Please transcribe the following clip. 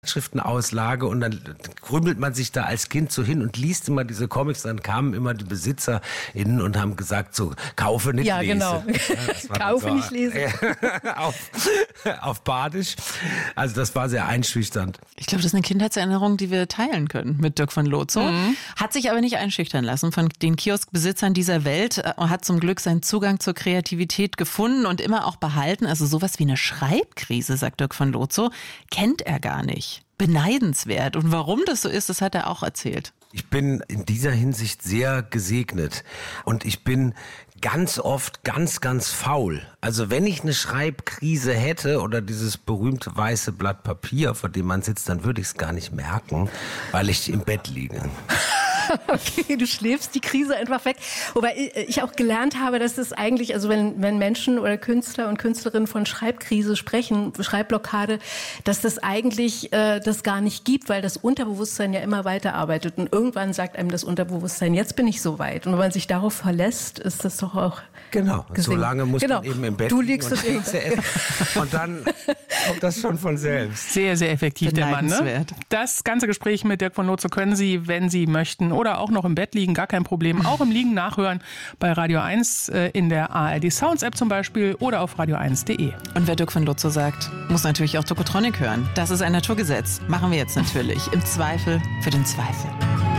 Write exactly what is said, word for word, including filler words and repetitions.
Schriftenauslage und dann krümelt man sich da als Kind so hin und liest immer diese Comics. Dann kamen immer die BesitzerInnen und haben gesagt so, kaufe nicht ja, lese. Genau. Ja, kaufe so, nicht lese. auf, auf Badisch. Also das war sehr einschüchternd. Ich glaube, das ist eine Kindheitserinnerung, die wir teilen können mit Dirk von Lozow. Mhm. Hat sich aber nicht einschüchtern lassen von den Kioskbesitzern dieser Welt. Hat zum Glück seinen Zugang zur Kreativität gefunden und immer auch behalten. Also sowas wie eine Schreibkrise, sagt Dirk von Lozow, kennt er gar nicht. Beneidenswert. Und warum das so ist, das hat er auch erzählt. Ich bin in dieser Hinsicht sehr gesegnet und ich bin ganz oft ganz, ganz faul. Also wenn ich eine Schreibkrise hätte oder dieses berühmte weiße Blatt Papier, vor dem man sitzt, dann würde ich es gar nicht merken, weil ich im Bett liege. Okay, du schläfst die Krise einfach weg. Wobei ich auch gelernt habe, dass es eigentlich, also wenn, wenn Menschen oder Künstler und Künstlerinnen von Schreibkrise sprechen, Schreibblockade, dass das eigentlich äh, das gar nicht gibt, weil das Unterbewusstsein ja immer weiterarbeitet. Und irgendwann sagt einem das Unterbewusstsein, jetzt bin ich so weit. Und wenn man sich darauf verlässt, ist das doch auch Genau, gesehen. so lange muss genau. man eben im Bett du liegen liegst und, und dann kommt das schon von selbst. Sehr, sehr effektiv, der Mann. Ne? Das ganze Gespräch mit Dirk von Lozow können Sie, wenn Sie möchten, oder auch noch im Bett liegen, gar kein Problem, auch im Liegen nachhören bei Radio eins äh, in der A R D Sounds App zum Beispiel oder auf radio eins punkt de. Und wer Dirk von Lozow sagt, muss natürlich auch Tokotronic hören. Das ist ein Naturgesetz. Machen wir jetzt natürlich. Im Zweifel für den Zweifel.